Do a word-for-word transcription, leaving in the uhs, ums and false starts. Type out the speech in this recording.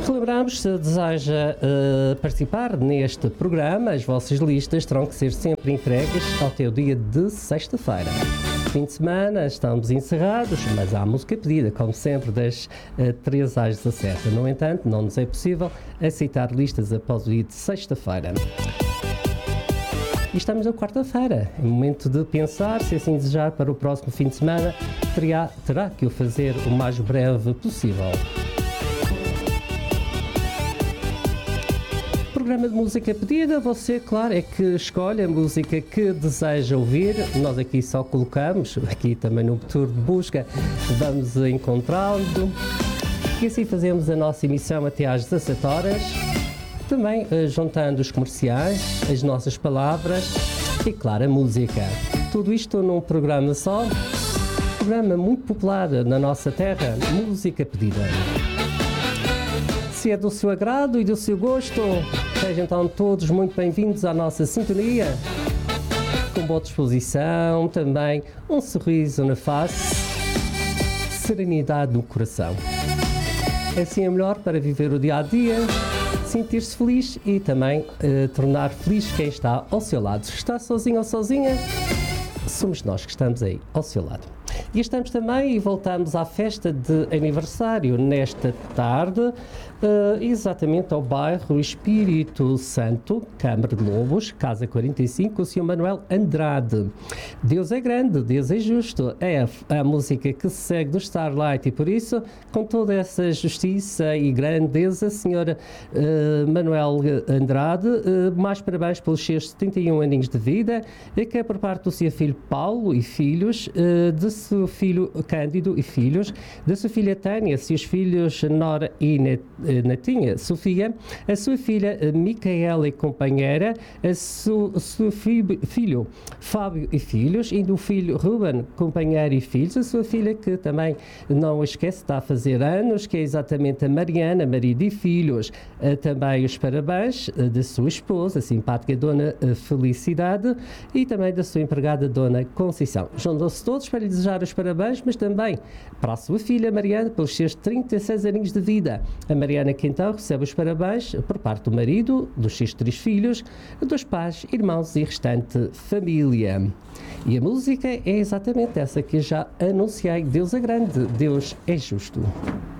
Relembramos, se deseja uh, participar neste programa, as vossas listas terão que ser sempre entregues até o dia de sexta-feira. Fim de semana estamos encerrados, mas há música pedida, como sempre, das uh, três às dezassete. No entanto, não nos é possível aceitar listas após o dia de sexta-feira. E estamos na quarta-feira, é momento de pensar, se assim desejar, para o próximo fim de semana, terá, terá que o fazer o mais breve possível. Programa de música pedida, você, claro, é que escolhe a música que deseja ouvir. Nós aqui só colocamos, aqui também no motor de busca, vamos encontrá-lo. E assim fazemos a nossa emissão até às dezassete horas. Também uh, juntando os comerciais, as nossas palavras e, claro, a música. Tudo isto num programa só. Programa muito popular na nossa terra, Música Pedida. Se é do seu agrado e do seu gosto, sejam então todos muito bem-vindos à nossa sintonia. Com boa disposição, também um sorriso na face, serenidade no coração. Assim é melhor para viver o dia-a-dia, sentir-se feliz e também eh, tornar feliz quem está ao seu lado. Se está sozinho ou sozinha, somos nós que estamos aí ao seu lado. E estamos também e voltamos à festa de aniversário nesta tarde, uh, exatamente ao bairro Espírito Santo, Câmara de Lobos, Casa quarenta e cinco, o senhor Manuel Andrade. Deus é grande, Deus é justo, é a, a música que se segue do Starlight e por isso, com toda essa justiça e grandeza, senhor uh, Manuel Andrade, uh, mais parabéns pelos seus setenta e um aninhos de vida, e que é por parte do seu filho Paulo e filhos, uh, de seu filho Cândido e filhos, da sua filha Tânia, seus filhos Nora e Natinha, Sofia, a sua filha Micaela e companheira, a seu, seu filho, filho Fábio e filhos, e do filho Ruben, companheiro e filhos, a sua filha que também não esquece, está a fazer anos, que é exatamente a Mariana, marido e filhos, também os parabéns da sua esposa, a simpática Dona Felicidade, e também da sua empregada Dona Conceição. Juntam-se todos para lhe desejar os parabéns, mas também para a sua filha Mariana, pelos seus trinta e seis aninhos de vida. A Mariana que então recebe os parabéns por parte do marido, dos seus três filhos, dos pais, irmãos e restante família. E a música é exatamente essa que já anunciei. Deus é grande, Deus é justo.